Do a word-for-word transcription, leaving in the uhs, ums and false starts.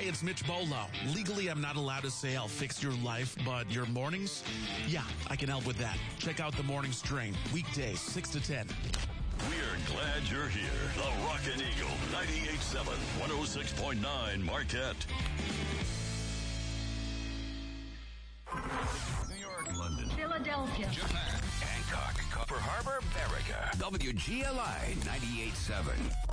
it's Mitch Bolo. Legally, I'm not allowed to say I'll fix your life, but your mornings? Yeah, I can help with that. Check out The Morning Strain, weekdays, six to ten. We're glad you're here. The Rockin' Eagle, ninety-eight point seven, one oh six point nine Marquette. New York, London, Philadelphia, Japan, Hancock, Copper Harbor, America. W G L I ninety-eight point seven.